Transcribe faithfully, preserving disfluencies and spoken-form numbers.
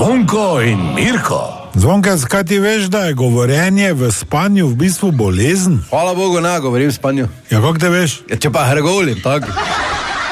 Zvonko in Mirko. Zvonka, kaj ti veš, da je govorjenje v spanju v bistvu bolezen? Hvala Bogu, ne govorim v spanju. Ja, kako te veš? Ja, če pa hrgolim, tako.